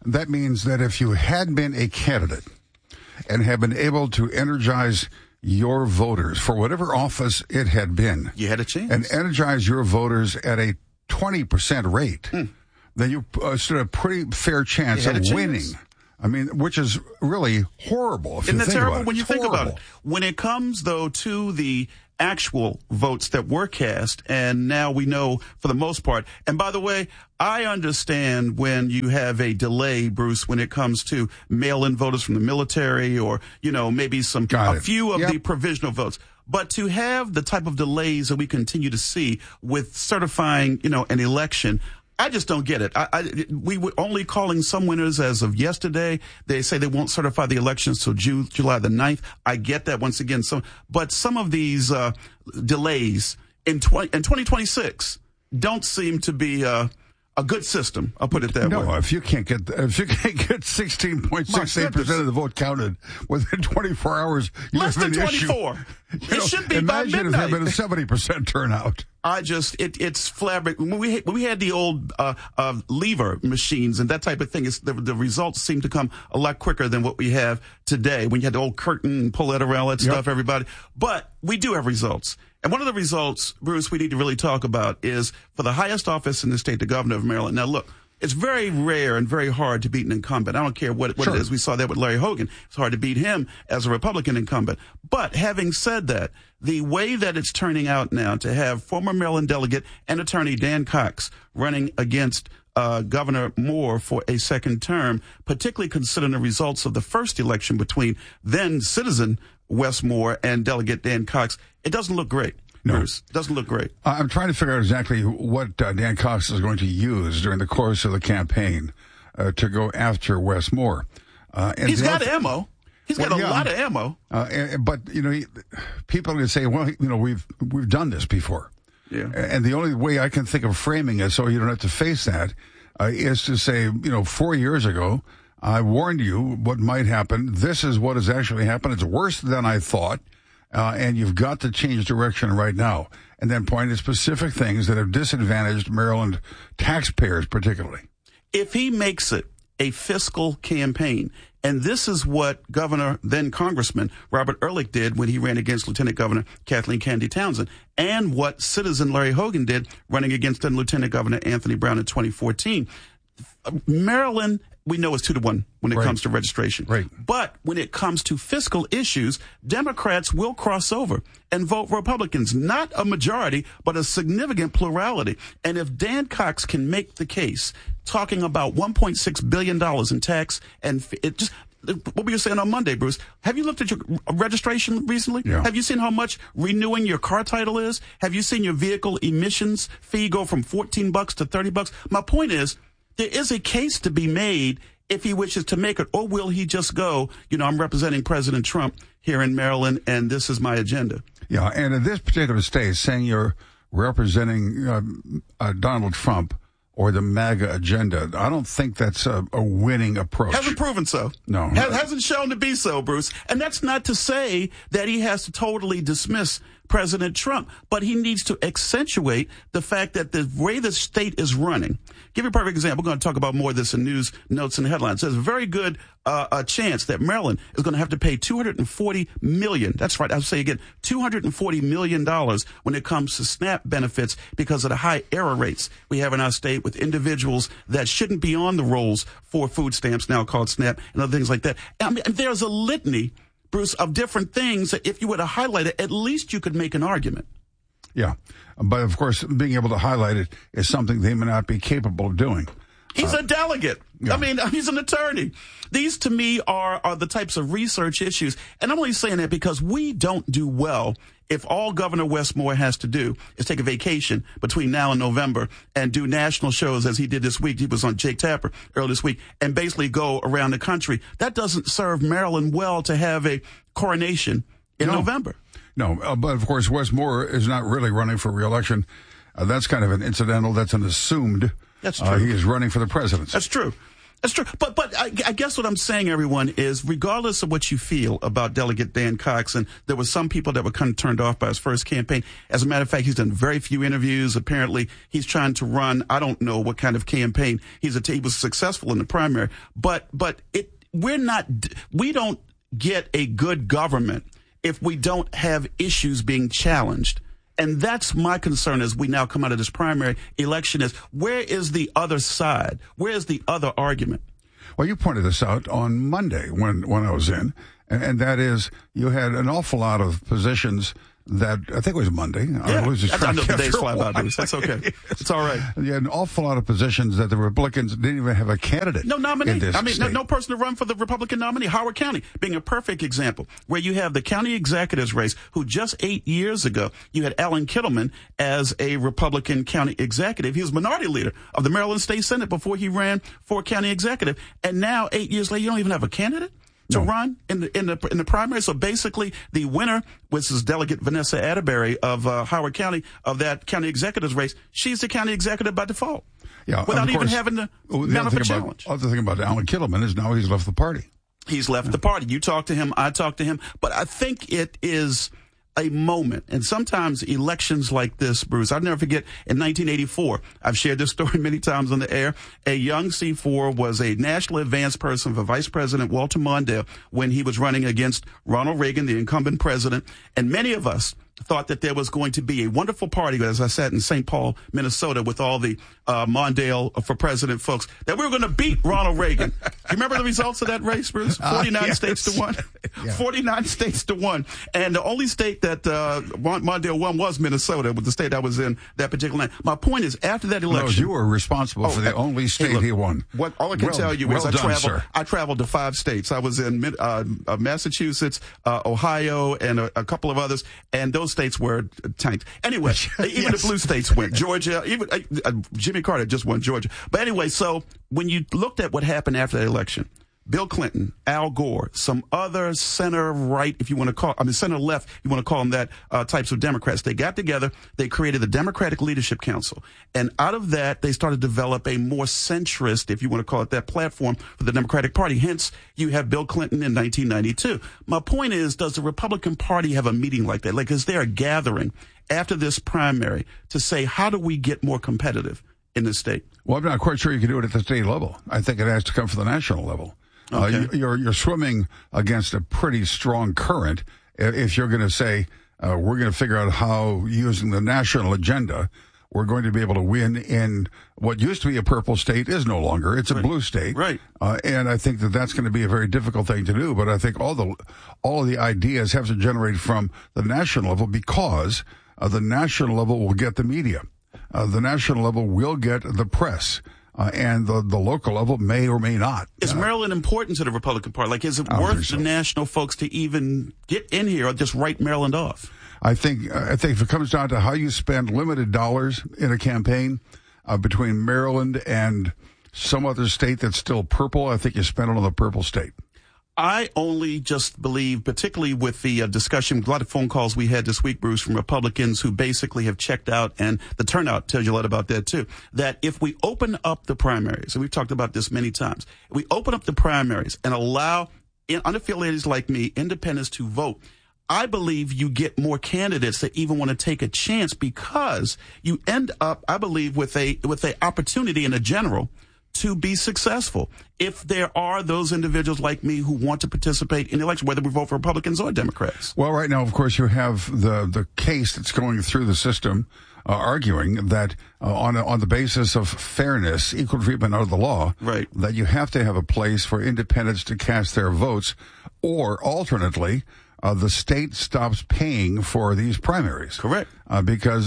that means that if you had been a candidate and had been able to energize your voters for whatever office it had been, you had a chance. And energize your voters at a 20% rate, then you stood a pretty fair chance of winning. I mean, which is really horrible. Isn't that terrible when you think about it? When it comes, though, to the actual votes that were cast, and now we know for the most part. And by the way, I understand when you have a delay, Bruce, when it comes to mail-in voters from the military or, maybe a few of the provisional votes. But to have the type of delays that we continue to see with certifying, an election, I just don't get it. We were only calling some winners as of yesterday. They say they won't certify the elections till July the 9th. I get that once again. But some of these delays in 2026 don't seem to be a good system. I'll put it that way. No, if you can't get 16.68% of the vote counted within 24 hours, less than 24. It should be by midnight. Imagine if there had been a 70% turnout. It's flabbergasting. When we had the old lever machines and that type of thing, the results seem to come a lot quicker than what we have today. When you had the old curtain and pull that around, that stuff, everybody. But we do have results. And one of the results, Bruce, we need to really talk about is for the highest office in the state, the governor of Maryland. Now, look, it's very rare and very hard to beat an incumbent. I don't care what it is. We saw that with Larry Hogan. It's hard to beat him as a Republican incumbent. But having said that, the way that it's turning out now to have former Maryland delegate and attorney Dan Cox running against Governor Moore for a second term, particularly considering the results of the first election between then citizen Wes Moore and Delegate Dan Cox, it doesn't look great. No. Bruce, it doesn't look great. I'm trying to figure out exactly what Dan Cox is going to use during the course of the campaign to go after Wes Moore. He's got ammo. He's got a lot of ammo. But people are going to say, well, we've done this before. Yeah. And the only way I can think of framing it so you don't have to face that is to say, 4 years ago, I warned you what might happen. This is what has actually happened. It's worse than I thought. And you've got to change direction right now. And then point to specific things that have disadvantaged Maryland taxpayers particularly. If he makes it a fiscal campaign, and this is what then Congressman Robert Ehrlich did when he ran against Lieutenant Governor Kathleen Kennedy Townsend, and what citizen Larry Hogan did running against then Lieutenant Governor Anthony Brown in 2014. Maryland, we know, is 2-1 when it comes to registration. Right. But when it comes to fiscal issues, Democrats will cross over and vote Republicans. Not a majority, but a significant plurality. And if Dan Cox can make the case, talking about $1.6 billion in tax, and what we were saying on Monday, Bruce, have you looked at your registration recently? Yeah. Have you seen how much renewing your car title is? Have you seen your vehicle emissions fee go from $14 to $30? My point is, there is a case to be made if he wishes to make it, or will he just go, I'm representing President Trump here in Maryland, and this is my agenda. Yeah, and in this particular state, saying you're representing Donald Trump or the MAGA agenda, I don't think that's a winning approach. Hasn't proven so. No. Hasn't shown to be so, Bruce. And that's not to say that he has to totally dismiss President Trump, but he needs to accentuate the fact that the way the state is running. Give you a perfect example. We're going to talk about more of this in news, notes, and headlines. There's a very good chance that Maryland is going to have to pay $240 million. That's right. I'll say again, $240 million when it comes to SNAP benefits because of the high error rates we have in our state with individuals that shouldn't be on the rolls for food stamps, now called SNAP, and other things like that. I mean, there's a litany, Bruce, of different things that if you were to highlight it, at least you could make an argument. Yeah. But, of course, being able to highlight it is something they may not be capable of doing. He's a delegate. Yeah. I mean, he's an attorney. These, to me, are the types of research issues. And I'm only saying that because we don't do well if all Governor Wes Moore has to do is take a vacation between now and November and do national shows as he did this week. He was on Jake Tapper earlier this week and basically go around the country. That doesn't serve Maryland well to have a coronation in November. No, but of course, Wes Moore is not really running for re-election. That's kind of an incidental. That's an assumed. That's true. He is running for the presidency. That's true. That's true. But I guess what I'm saying, everyone, is regardless of what you feel about Delegate Dan Cox, and there were some people that were kind of turned off by his first campaign. As a matter of fact, he's done very few interviews. Apparently, he's trying to run, I don't know what kind of campaign. He was successful in the primary. But we don't get a good government if we don't have issues being challenged. And that's my concern as we now come out of this primary election is where is the other side? Where is the other argument? Well, you pointed this out on Monday when I was in, and that is you had an awful lot of positions that I think it was Monday. Yeah, I know the days fly by, Bruce. That's okay. It's all right. You had an awful lot of positions that the Republicans didn't even have a candidate. No nominee. In this state. No person to run for the Republican nominee. Howard County being a perfect example, where you have the county executives race, who just 8 years ago you had Alan Kittleman as a Republican county executive. He was minority leader of the Maryland State Senate before he ran for county executive, and now 8 years later you don't even have a candidate to run in the primary. So basically, the winner, which is Delegate Vanessa Atterbury of Howard County, of that county executive's race, she's the county executive by default. Yeah, without even having to mount up a challenge. The other thing about Alan Kittleman is now he's left the party. He's left the party. You talk to him, I talk to him, but I think it is a moment. And sometimes elections like this, Bruce, I'll never forget in 1984, I've shared this story many times on the air. A young C4 was a national advance person for Vice President Walter Mondale when he was running against Ronald Reagan, the incumbent president. And many of us thought that there was going to be a wonderful party, as I sat in St. Paul, Minnesota, with all the Mondale for president folks, that we were going to beat Ronald Reagan. You remember the results of that race, Bruce? 49 states to 1. Yeah. 49 states to 1. And the only state that Mondale won was Minnesota, with the state I was in that particular night. My point is, after that election... No, you were responsible for the only state he won. All I can tell you is I traveled to 5 states. I was in Massachusetts, Ohio, and a couple of others, and those states were tanked. Anyway, even the blue states went. Georgia, even Jimmy Carter just won Georgia. But anyway, so when you looked at what happened after that election, Bill Clinton, Al Gore, some other center-right, center-left, you want to call them that, types of Democrats, they got together, they created the Democratic Leadership Council. And out of that, they started to develop a more centrist, if you want to call it that, platform for the Democratic Party. Hence, you have Bill Clinton in 1992. My point is, does the Republican Party have a meeting like that? Like, is there a gathering after this primary to say, how do we get more competitive in this state? Well, I'm not quite sure you can do it at the state level. I think it has to come from the national level. Okay. You're swimming against a pretty strong current if you're going to say, we're going to figure out how, using the national agenda, we're going to be able to win in what used to be a purple state is no longer. It's a blue state. Right. And I think that that's going to be a very difficult thing to do. But I think all of the ideas have to generate from the national level, because the national level will get the media. The national level will get the press. And the local level may or may not. Is Maryland important to the Republican Party? Like, is it worth the national folks to even get in here or just write Maryland off? I think if it comes down to how you spend limited dollars in a campaign between Maryland and some other state that's still purple, I think you spend it on the purple state. I only just believe, particularly with the discussion, a lot of phone calls we had this week, Bruce, from Republicans who basically have checked out, and the turnout tells you a lot about that too, that if we open up the primaries, and we've talked about this many times, if we open up the primaries and allow unaffiliated like me, independents, to vote, I believe you get more candidates that even want to take a chance, because you end up, I believe, with a opportunity in a general to be successful if there are those individuals like me who want to participate in the election, whether we vote for Republicans or Democrats. Well, right now, of course, you have the case that's going through the system arguing that on the basis of fairness, equal treatment under the law, right, that you have to have a place for independents to cast their votes, or alternately, the state stops paying for these primaries. Correct. Because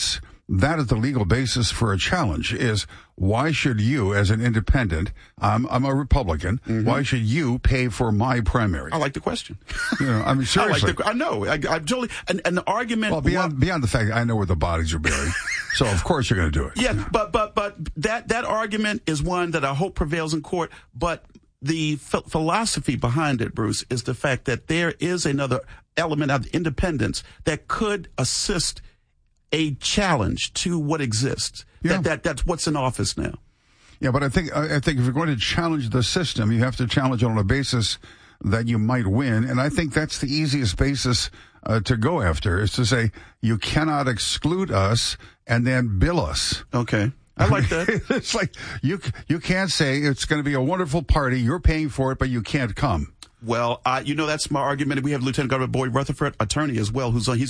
that is the legal basis for a challenge, is why should you, as an independent, I'm a Republican, why should you pay for my primary? I like the question. I mean, seriously. I know. I totally, and the argument. Well, beyond the fact that I know where the bodies are buried, so of course you're going to do it. Yeah, but that argument is one that I hope prevails in court, but the philosophy behind it, Bruce, is the fact that there is another element of independence that could assist a challenge to what exists. Yeah. That's what's in office now. Yeah, but I think if you're going to challenge the system, you have to challenge on a basis that you might win. And I think that's the easiest basis to go after, is to say you cannot exclude us and then bill us. Okay. I like that. It's like you can't say it's going to be a wonderful party, you're paying for it, but you can't come. Well, that's my argument. We have Lieutenant Governor Boyd Rutherford, attorney as well, he's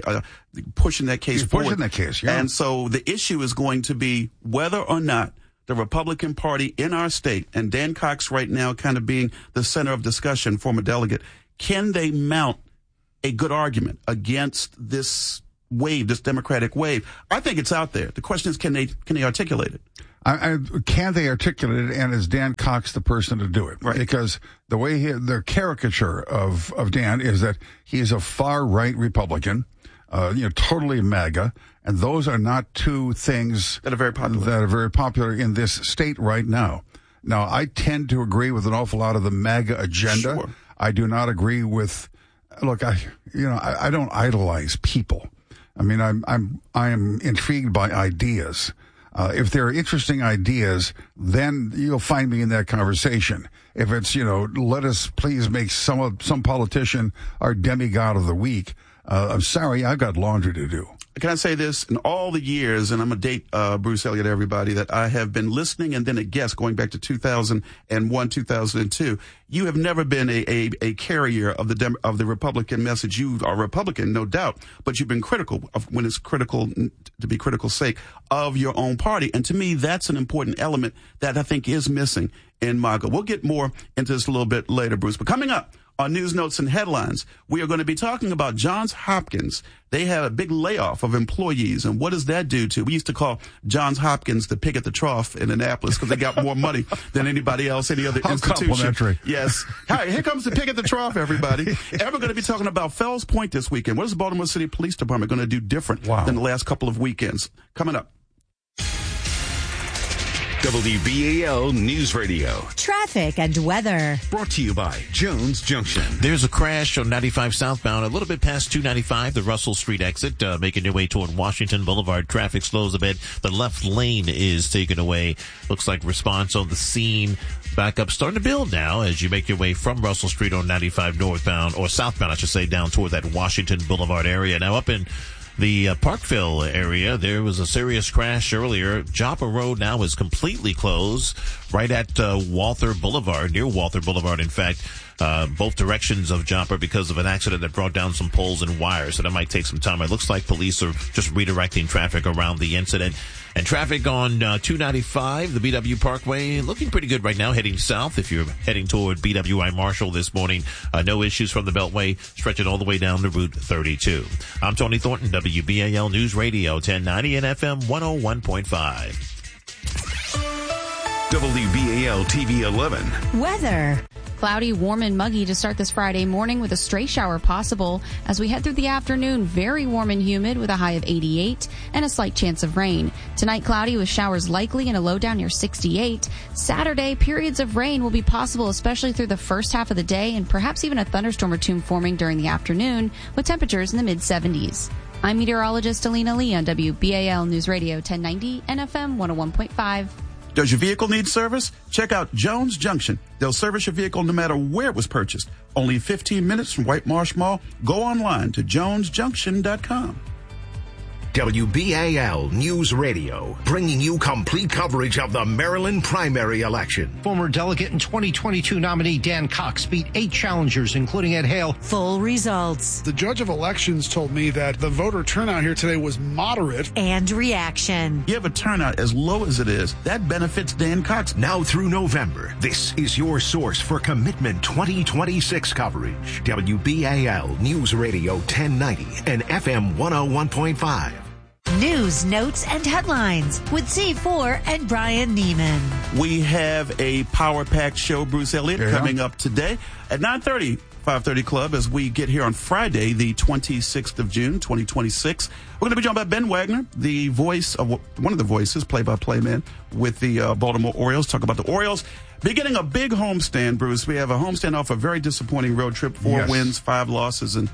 pushing that case forward. Pushing that case, yeah. And so the issue is going to be whether or not the Republican Party in our state, and Dan Cox right now kind of being the center of discussion, former delegate, can they mount a good argument against this wave, this Democratic wave? I think it's out there. The question is, can they articulate it? Can they articulate it, and is Dan Cox the person to do it? Right. Because the way the caricature of Dan is that he's a far-right Republican, totally MAGA, and those are not two things that are very popular in this state right now. Now, I tend to agree with an awful lot of the MAGA agenda. Sure. I do not agree with. Look, I don't idolize people. I mean, I am intrigued by ideas. If there are interesting ideas, then you'll find me in that conversation. If it's, let us please make some politician our demigod of the week, I'm sorry, I've got laundry to do. Can I say this? In all the years, and I'm going to date Bruce Elliott, everybody, that I have been listening and then a guest going back to 2001, 2002, you have never been a carrier of the Republican message. You are Republican, no doubt, but you've been critical of when it's critical, to be critical sake, of your own party. And to me, that's an important element that I think is missing in MAGA. We'll get more into this a little bit later, Bruce. But coming up on News Notes and Headlines, we are going to be talking about Johns Hopkins. They had a big layoff of employees, and what does that do to? We used to call Johns Hopkins the pig at the trough in Annapolis because they got more money than anybody else, any other institution. Complimentary. Yes. Hi, here comes the pig at the trough, everybody. And we're going to be talking about Fells Point this weekend. What is the Baltimore City Police Department going to do different than the last couple of weekends? Coming up. WBAL News Radio. Traffic and weather. Brought to you by Jones Junction. There's a crash on 95 southbound, a little bit past 295, the Russell Street exit, making your way toward Washington Boulevard. Traffic slows a bit. The left lane is taken away. Looks like response on the scene. Backup starting to build now as you make your way from Russell Street on 95 northbound, or southbound, I should say, down toward that Washington Boulevard area. Now up in the Parkville area, there was a serious crash earlier. Joppa Road now is completely closed right at Walther Boulevard, near Walther Boulevard, in fact. Both directions of Joppa because of an accident that brought down some poles and wires. So that might take some time. It looks like police are just redirecting traffic around the incident. And traffic on 295, the BW Parkway, looking pretty good right now, heading south. If you're heading toward BWI Marshall this morning, no issues from the Beltway, stretching all the way down to Route 32. I'm Tony Thornton, WBAL News Radio, 1090 and FM 101.5. WBAL TV 11. Weather. Cloudy, warm, and muggy to start this Friday morning with a stray shower possible. As we head through the afternoon, very warm and humid with a high of 88 and a slight chance of rain. Tonight, cloudy with showers likely and a low down near 68. Saturday, periods of rain will be possible, especially through the first half of the day, and perhaps even a thunderstorm or two forming during the afternoon with temperatures in the mid-70s. I'm meteorologist Alina Lee on WBAL News Radio 1090 and FM 101.5. Does your vehicle need service? Check out Jones Junction. They'll service your vehicle no matter where it was purchased. Only 15 minutes from White Marsh Mall. Go online to jonesjunction.com. WBAL News Radio, bringing you complete coverage of the Maryland primary election. Former delegate and 2022 nominee Dan Cox beat 8 challengers, including Ed Hale. Full results. The judge of elections told me that the voter turnout here today was moderate. And reaction. You have a turnout as low as it is. That benefits Dan Cox. Now through November, this is your source for Commitment 2026 coverage. WBAL News Radio 1090 and FM 101.5. News, notes, and headlines with C4 and Brian Neiman. We have a power-packed show, Bruce Elliott, coming up today at 9:30, 530 Club, as we get here on Friday, the 26th of June, 2026. We're going to be joined by Ben Wagner, the voice of one of the voices, play-by-play man with the Baltimore Orioles. Talk about the Orioles beginning a big homestand, Bruce. We have a homestand off a very disappointing road trip, 4 wins, 5 losses, and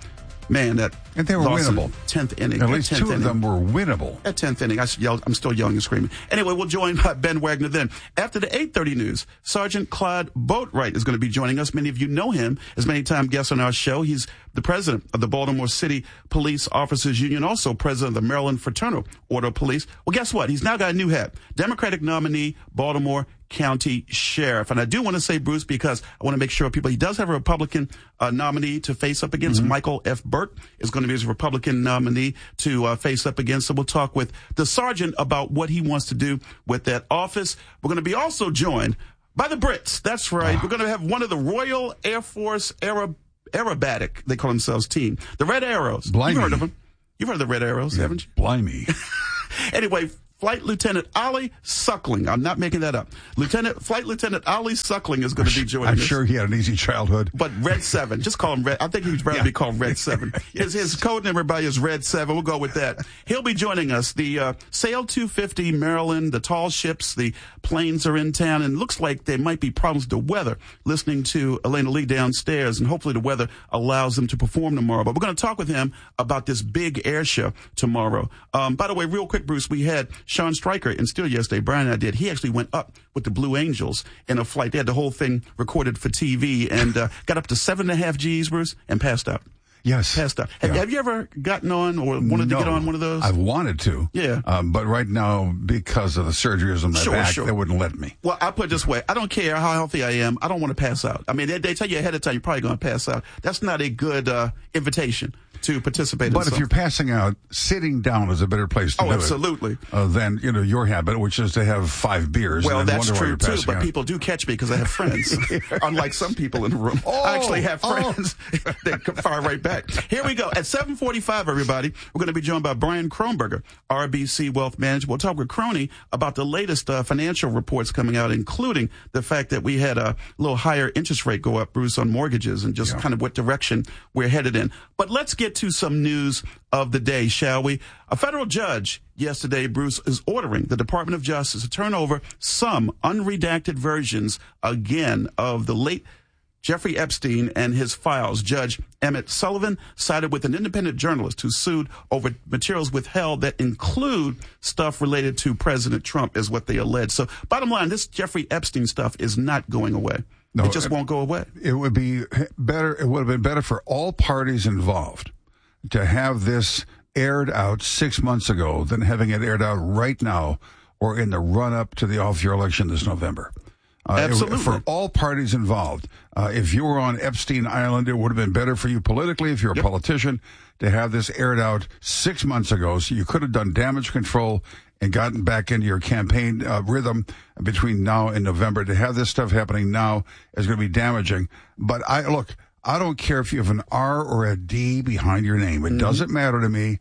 man, and they were winnable. 10th inning. At least two of them were winnable. At 10th inning, I'm still yelling and screaming. Anyway, we'll join Ben Wagner then. After the 8:30 news, Sergeant Clyde Boatwright is going to be joining us. Many of you know him as many-time guest on our show. He's the president of the Baltimore City Police Officers Union, also president of the Maryland Fraternal Order of Police. Well, guess what? He's now got a new hat. Democratic nominee, Baltimore County Sheriff. And I do want to say, Bruce, because I want to make sure he does have a Republican nominee to face up against. Michael F. Burt is going to be his Republican nominee to face up against. So we'll talk with the sergeant about what he wants to do with that office. We're going to be also joined by the Brits. That's right. We're going to have one of the Royal Air Force Aerobatic, they call themselves, team. The Red Arrows. Blimey. You've heard of them. You've heard of the Red Arrows, haven't you? Blimey. Anyway, Flight Lieutenant Ollie Suckling. I'm not making that up. Flight Lieutenant Ollie Suckling is going to be joining us. I'm sure he had an easy childhood. But Red 7. Just call him Red. I think he'd rather be called Red 7. His code name, everybody, is Red 7. We'll go with that. He'll be joining us. The Sail 250 Maryland, the tall ships, the planes are in town, and it looks like there might be problems with the weather. Listening to Elena Lee downstairs, and hopefully the weather allows them to perform tomorrow. But we're going to talk with him about this big air show tomorrow. By the way, real quick, Bruce, we had Sean Stryker in studio yesterday. Brian and I did. He actually went up with the Blue Angels in a flight. They had the whole thing recorded for TV and got up to 7.5 Gs, Bruce, and passed out. Yes. Passed out. Have you ever gotten on or wanted to get on one of those? I've wanted to. Yeah. But right now, because of the surgeries on my back, they wouldn't let me. Well, I put it this way. I don't care how healthy I am. I don't want to pass out. I mean, they tell you ahead of time you're probably going to pass out. That's not a good invitation to participate in But if you're passing out, sitting down is a better place to do absolutely. Than, your habit, which is to have 5 beers. Well, and then that's wonder true, why you're too, but out. people do catch me because I have friends, unlike some people in the room. I actually have friends that fire right back. Here we go. At 7:45, everybody, we're going to be joined by Brian Kronberger, RBC Wealth Management. We'll talk with Crony about the latest financial reports coming out, including the fact that we had a little higher interest rate go up, Bruce, on mortgages and just kind of what direction we're headed in. But let's get to some news of the day, shall we? A federal judge yesterday, Bruce, is ordering the Department of Justice to turn over some unredacted versions again of the late Jeffrey Epstein and his files. Judge Emmett Sullivan sided with an independent journalist who sued over materials withheld that include stuff related to President Trump, is what they allege. So bottom line, this Jeffrey Epstein stuff is not going away. No, it just won't go away. It would be better. It would have been better for all parties involved to have this aired out 6 months ago than having it aired out right now or in the run-up to the off-year election this November. Absolutely. For all parties involved. If you were on Epstein Island, it would have been better for you politically, if you're a politician, to have this aired out 6 months ago, so you could have done damage control and gotten back into your campaign rhythm between now and November. To have this stuff happening now is going to be damaging. But I don't care if you have an R or a D behind your name. It doesn't matter to me.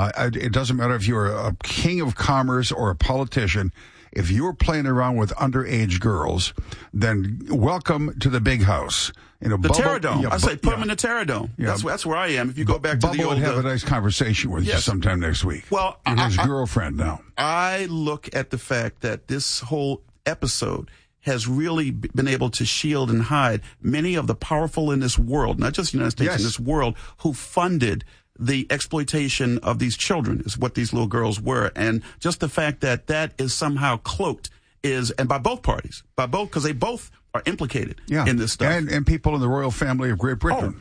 It doesn't matter if you're a king of commerce or a politician. If you're playing around with underage girls, then welcome to the big house. The Terror Dome. I say put them in the Terror Dome. Yeah. That's where I am. If you go back to the old... would have a nice conversation with you sometime next week. Well, you're his girlfriend now. I look at the fact that this whole episode has really been able to shield and hide many of the powerful in this world, not just the United States, in this world, who funded the exploitation of these children, is what these little girls were. And just the fact that that is somehow cloaked and by both parties, because they both are implicated in this stuff. And people in the royal family of Great Britain.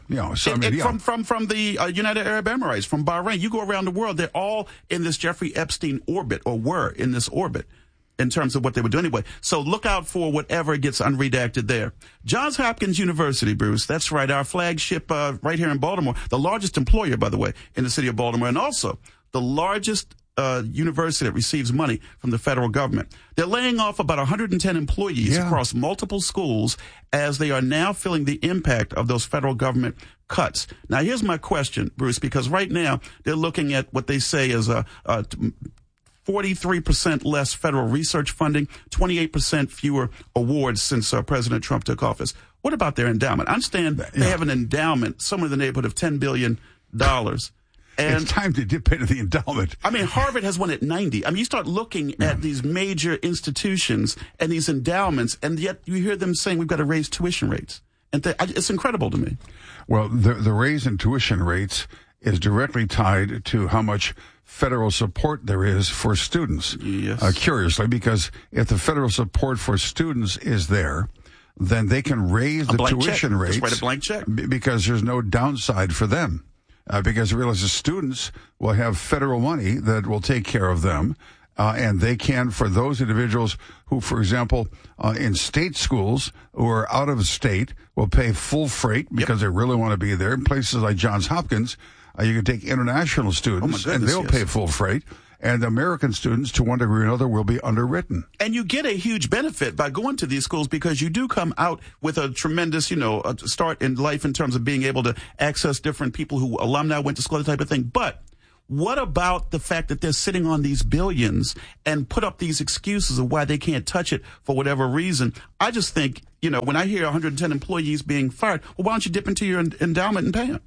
From the United Arab Emirates, from Bahrain, you go around the world, they're all in this Jeffrey Epstein orbit, or were in this orbit, in terms of what they would do anyway. So look out for whatever gets unredacted there. Johns Hopkins University, Bruce, that's right, our flagship right here in Baltimore, the largest employer, by the way, in the city of Baltimore, and also the largest university that receives money from the federal government. They're laying off about 110 employees across multiple schools as they are now feeling the impact of those federal government cuts. Now, here's my question, Bruce, because right now they're looking at what they say is 43% less federal research funding, 28% fewer awards since President Trump took office. What about their endowment? I understand they have an endowment somewhere in the neighborhood of $10 billion. And it's time to dip into the endowment. I mean, Harvard has one at 90. I mean, you start looking at these major institutions and these endowments, and yet you hear them saying we've got to raise tuition rates. And it's incredible to me. Well, the raise in tuition rates is directly tied to how much federal support there is for students. Yes. Curiously, because if the federal support for students is there, then they can raise the tuition rates. Just write a blank check. Because there's no downside for them. Because they realize the students will have federal money that will take care of them. And they can, for those individuals who, for example, in state schools who are out of state, will pay full freight because they really want to be there. In places like Johns Hopkins, you can take international students, and they'll pay full freight. And American students, to one degree or another, will be underwritten. And you get a huge benefit by going to these schools because you do come out with a tremendous, start in life in terms of being able to access different people who alumni went to school, that type of thing. But what about the fact that they're sitting on these billions and put up these excuses of why they can't touch it for whatever reason? I just think, when I hear 110 employees being fired, well, why don't you dip into your endowment and pay them?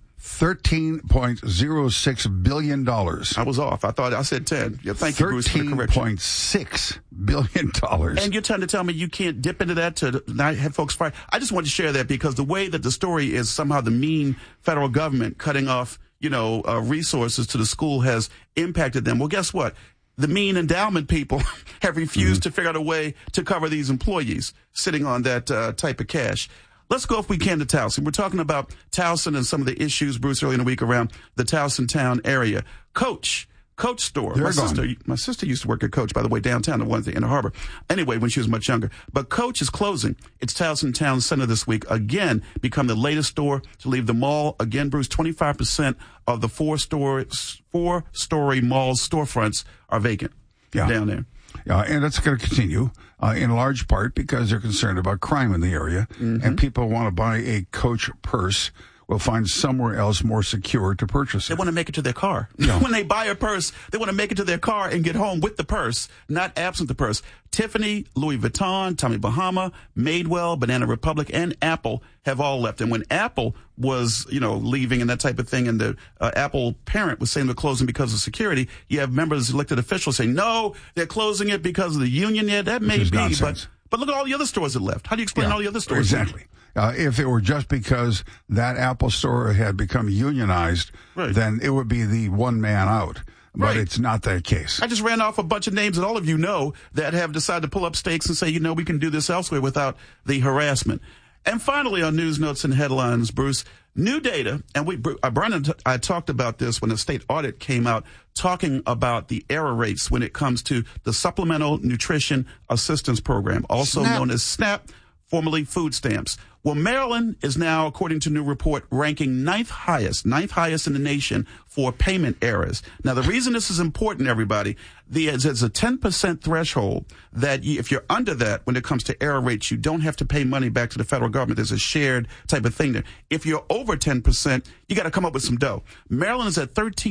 $13.06 billion. I was off. I said 10. Yeah, thank you, Bruce, for the correction. $13.6 billion. And you're trying to tell me you can't dip into that to not have folks fired? I just wanted to share that because the way that the story is somehow the mean federal government cutting off, resources to the school has impacted them. Well, guess what? The mean endowment people have refused to figure out a way to cover these employees sitting on that type of cash. Let's go, if we can, to Towson. We're talking about Towson and some of the issues, Bruce, early in the week around the Towson town area. Coach store. My sister used to work at Coach, by the way, downtown, the one in the harbor. Anyway, when she was much younger. But Coach is closing its Towson Town Center this week. Again, become the latest store to leave the mall. Again, Bruce, 25% of the four-story mall's storefronts are vacant down there. And that's going to continue in large part because they're concerned about crime in the area. And people want to buy a Coach purse will find somewhere else more secure to purchase it. They want to make it to their car. When they buy a purse, they want to make it to their car and get home with the purse, not absent the purse. Tiffany, Louis Vuitton, Tommy Bahama, Madewell, Banana Republic, and Apple have all left. And when Apple was, leaving and that type of thing, and the Apple parent was saying they're closing because of security, you have members, elected officials saying, no, they're closing it because of the union. Yeah, that may be, nonsense. But look at all the other stores that left. How do you explain all the other stores? Exactly. If it were just because that Apple store had become unionized, then it would be the one man out. But it's not that case. I just ran off a bunch of names that all of you know that have decided to pull up stakes and say, we can do this elsewhere without the harassment. And finally, on news notes and headlines, Bruce, new data, and Brian and I talked about this when the state audit came out, talking about the error rates when it comes to the Supplemental Nutrition Assistance Program, also known as SNAP, formerly food stamps. Well, Maryland is now, according to a new report, ranking ninth highest in the nation for payment errors. Now, the reason this is important, everybody, there's a 10% threshold that if you're under that, when it comes to error rates, you don't have to pay money back to the federal government. There's a shared type of thing there. If you're over 10%, you got to come up with some dough. Maryland is at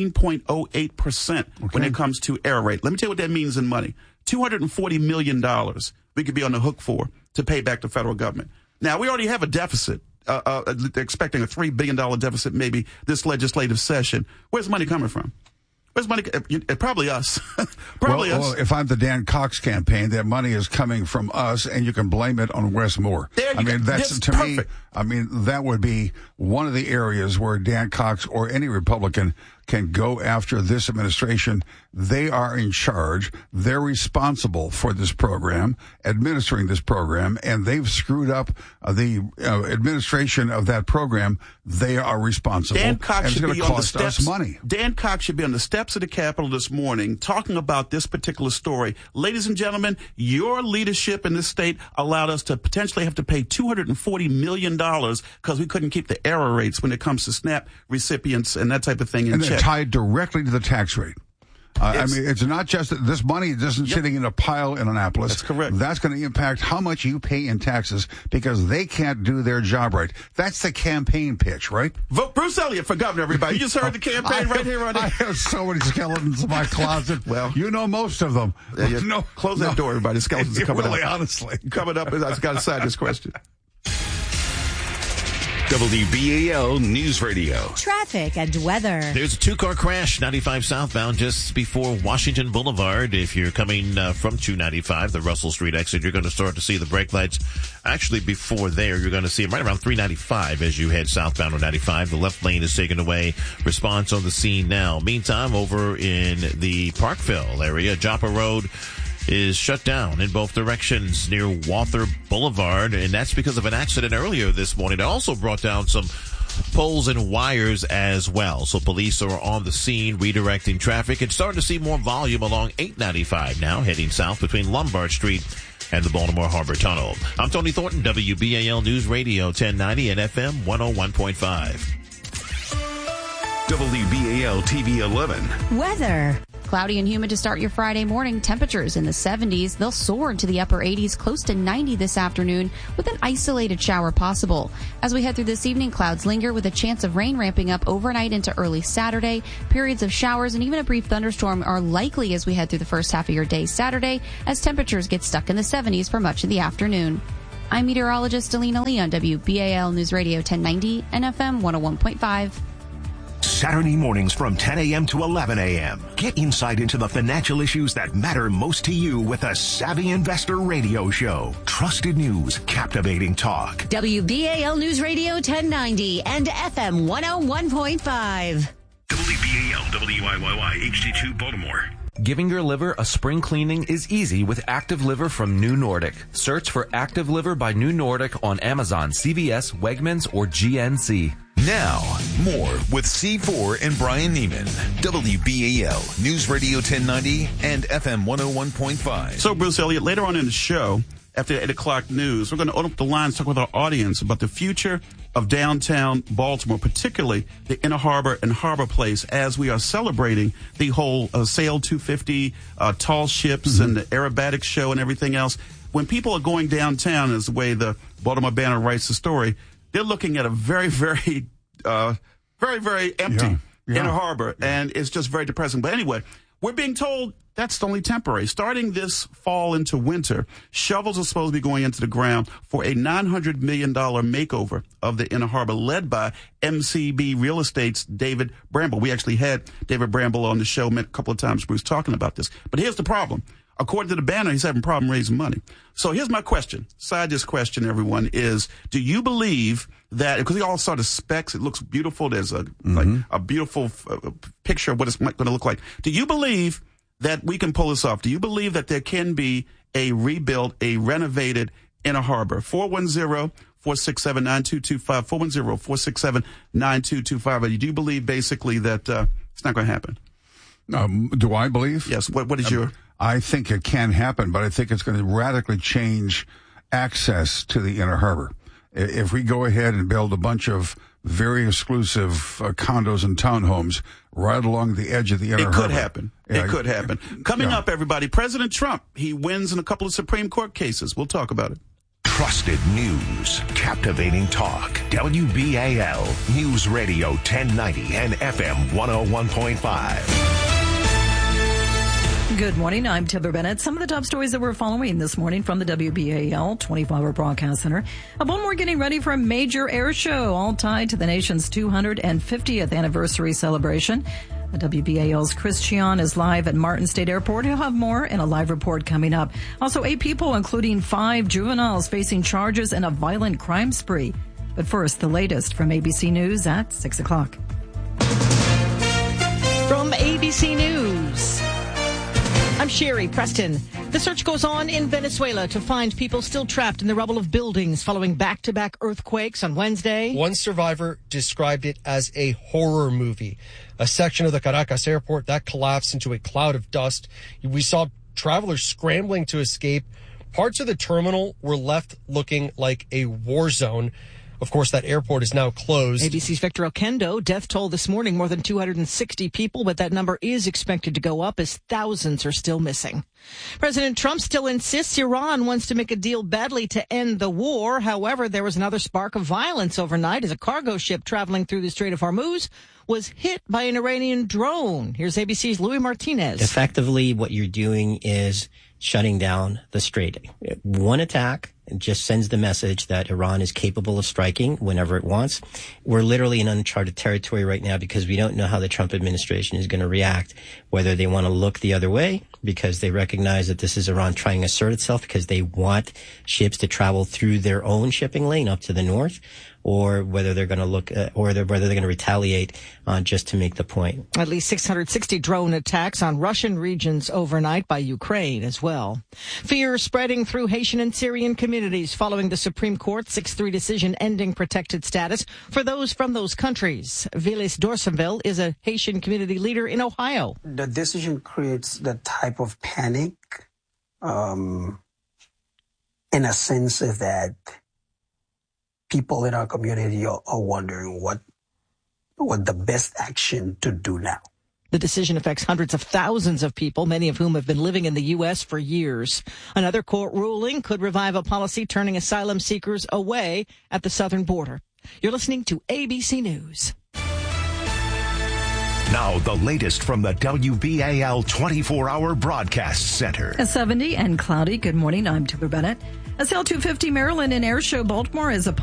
13.08% when it comes to error rate. Let me tell you what that means in money. $240 million we could be on the hook for to pay back the federal government. Now, we already have a deficit. They're expecting a $3 billion deficit maybe this legislative session. Where's the money coming from? Where's money? Probably us. Probably us. Well, if I'm the Dan Cox campaign, that money is coming from us, and you can blame it on Wes Moore. That's to perfect. me, that would be one of the areas where Dan Cox or any Republican can go after this administration. They are in charge. They're responsible for this program, administering this program, and they've screwed up the administration of that program. They are responsible. Dan Cox should be on the steps. Us money. Dan Cox should be on the steps of the Capitol this morning talking about this particular story. Ladies and gentlemen, your leadership in this state allowed us to potentially have to pay $240 million because we couldn't keep the error rates when it comes to SNAP recipients and that type of thing in check. They're tied directly to the tax rate. It's not just that this money isn't sitting in a pile in Annapolis. That's correct. That's going to impact how much you pay in taxes because they can't do their job right. That's the campaign pitch, right? Vote Bruce Elliott for governor, everybody. You just heard the campaign right here on it. I have so many skeletons in my closet. Well, you know most of them. Close that door, everybody. Skeletons are coming up. Honestly. Coming up, I've got to decide this question. WBAL News Radio. Traffic and weather. There's a two-car crash, 95 southbound, just before Washington Boulevard. If you're coming from 295, the Russell Street exit, you're going to start to see the brake lights. Actually, before there, you're going to see them right around 395 as you head southbound on 95. The left lane is taken away. Response on the scene now. Meantime, over in the Parkville area, Joppa Road is shut down in both directions near Walther Boulevard, and that's because of an accident earlier this morning. It also brought down some poles and wires as well. So police are on the scene redirecting traffic and starting to see more volume along 895 now, heading south between Lombard Street and the Baltimore Harbor Tunnel. I'm Tony Thornton, WBAL News Radio 1090 and FM 101.5. WBAL TV 11. Weather. Cloudy and humid to start your Friday morning. Temperatures in the 70s. They'll soar into the upper 80s, close to 90 this afternoon, with an isolated shower possible. As we head through this evening, clouds linger with a chance of rain ramping up overnight into early Saturday. Periods of showers and even a brief thunderstorm are likely as we head through the first half of your day Saturday, as temperatures get stuck in the 70s for much of the afternoon. I'm meteorologist Alina Lee on WBAL News Radio 1090 and FM 101.5. Saturday mornings from 10 a.m. to 11 a.m. Get insight into the financial issues that matter most to you with a Savvy Investor radio show. Trusted news, captivating talk. WBAL News Radio 1090 and FM 101.5. WBAL WIYY HD2 Baltimore. Giving your liver a spring cleaning is easy with Active Liver from New Nordic. Search for Active Liver by New Nordic on Amazon, CVS, Wegmans, or GNC. Now, more with C4 and Brian Neiman. WBAL News Radio 1090 and FM 101.5. So, Bruce Elliott, later on in the show, after 8 o'clock news, we're going to open up the lines, talk with our audience about the future of downtown Baltimore, particularly the Inner Harbor and Harbor Place, as we are celebrating the whole Sail 250, tall ships and the aerobatic show and everything else. When people are going downtown, as the way the Baltimore Banner writes the story, they're looking at a very, very empty Inner Harbor, and it's just very depressing. But anyway, we're being told that's only temporary. Starting this fall into winter, shovels are supposed to be going into the ground for a $900 million makeover of the Inner Harbor, led by MCB Real Estate's David Bramble. We actually had David Bramble on the show a couple of times. Bruce talking about this. But here's the problem. According to the Banner, he's having a problem raising money. So here's my question. Side this question, everyone, is do you believe that, because he all saw the specs, it looks beautiful. There's a beautiful picture of what it's going to look like. Do you believe that we can pull this off? Do you believe that there can be a rebuilt, a renovated Inner Harbor? 410-467-9225, 410-467-9225. Do you believe basically that it's not going to happen? Do I believe? Yes. What is your... I think it can happen, but I think it's going to radically change access to the Inner Harbor. If we go ahead and build a bunch of very exclusive condos and townhomes right along the edge of the Inner Harbor. It could happen. It could happen. Coming up, everybody, President Trump, he wins in a couple of Supreme Court cases. We'll talk about it. Trusted news, captivating talk. WBAL News Radio 1090 and FM 101.5. Good morning. I'm Tibber Bennett. Some of the top stories that we're following this morning from the WBAL 24-hour broadcast center. Baltimore getting ready for a major air show, all tied to the nation's 250th anniversary celebration. WBAL's Chris Chion is live at Martin State Airport. He'll have more in a live report coming up. Also, 8 people, including 5 juveniles, facing charges in a violent crime spree. But first, the latest from ABC News at 6 o'clock. From ABC News, I'm Sherry Preston. The search goes on in Venezuela to find people still trapped in the rubble of buildings following back-to-back earthquakes on Wednesday. One survivor described it as a horror movie. A section of the Caracas airport that collapsed into a cloud of dust. We saw travelers scrambling to escape. Parts of the terminal were left looking like a war zone. Of course, that airport is now closed. ABC's Victor Oquendo. Death toll this morning, more than 260 people, but that number is expected to go up as thousands are still missing. President Trump still insists Iran wants to make a deal badly to end the war. However, there was another spark of violence overnight as a cargo ship traveling through the Strait of Hormuz was hit by an Iranian drone. Here's ABC's Louis Martinez. Effectively, what you're doing is shutting down the strait. One attack, It just sends the message that Iran is capable of striking whenever it wants. We're literally in uncharted territory right now because we don't know how the Trump administration is going to react, whether they want to look the other way because they recognize that this is Iran trying to assert itself because they want ships to travel through their own shipping lane up to the north, or whether they're going to look, whether they're going to retaliate just to make the point. At least 660 drone attacks on Russian regions overnight by Ukraine as well. Fear spreading through Haitian and Syrian communities following the Supreme Court 6-3 decision ending protected status for those from those countries. Vilis Dorsonville is a Haitian community leader in Ohio. The decision creates the type of panic, in a sense that people in our community are wondering what the best action to do now. The decision affects hundreds of thousands of people, many of whom have been living in the U.S. for years. Another court ruling could revive a policy turning asylum seekers away at the southern border. You're listening to ABC News. Now, the latest from the WBAL 24-hour broadcast center. A 70 and cloudy. Good morning. I'm Tuba Bennett. SL250 Maryland and Air Show Baltimore is a